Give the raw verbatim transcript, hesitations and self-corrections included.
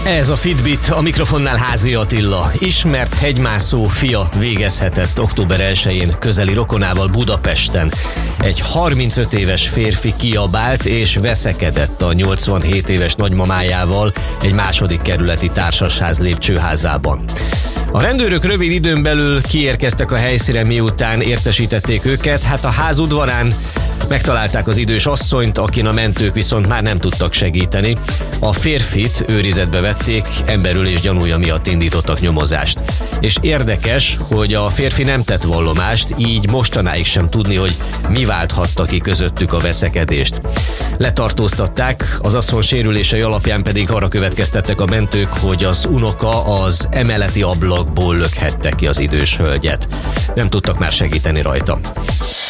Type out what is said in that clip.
Ez a Fitbit, a mikrofonnál Házi Attila. Ismert hegymászó fia végezhetett október elsején közeli rokonával Budapesten. Egy harmincöt éves férfi kiabált és veszekedett a nyolcvanhét éves nagymamájával egy második kerületi társasház lépcsőházában. A rendőrök rövid időn belül kiérkeztek a helyszínre, miután értesítették őket, hát a ház udvarán megtalálták az idős asszonyt, akin a mentők viszont már nem tudtak segíteni. A férfit őrizetbe vették, emberölés gyanúja miatt indítottak nyomozást. És érdekes, hogy a férfi nem tett vallomást, így mostanáig sem tudni, hogy mi válthatta ki közöttük a veszekedést. Letartóztatták, az asszony sérülései alapján pedig arra következtettek a mentők, hogy az unoka az emeleti ablakból lökhette ki az idős hölgyet. Nem tudtak már segíteni rajta.